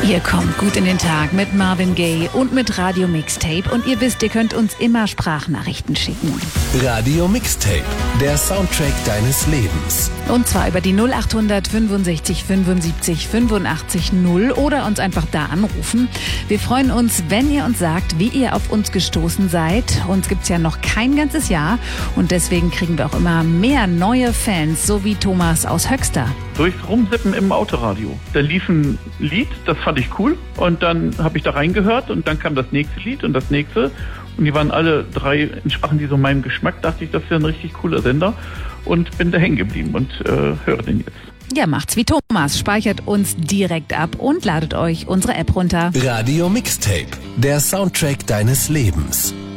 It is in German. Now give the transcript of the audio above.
Ihr kommt gut in den Tag mit Marvin Gaye und mit Radio Mixtape. Und ihr wisst, ihr könnt uns immer Sprachnachrichten schicken. Radio Mixtape, der Soundtrack deines Lebens. Und zwar über die 0800 65 75 85 0 oder uns einfach da anrufen. Wir freuen uns, wenn ihr uns sagt, wie ihr auf uns gestoßen seid. Uns gibt's ja noch kein ganzes Jahr und deswegen kriegen wir auch immer mehr neue Fans, so wie Thomas aus Höxter. Durchs Rumsippen im Autoradio. Da lief ein Lied, das fand ich cool und dann habe ich da reingehört und dann kam das nächste Lied und das nächste und die waren alle drei, entsprachen die so meinem Geschmack, dachte ich, das wäre ein richtig cooler Sender und bin da hängen geblieben und höre den jetzt. Ja, macht's wie Thomas, speichert uns direkt ab und ladet euch unsere App runter. Radio Mixtape, der Soundtrack deines Lebens.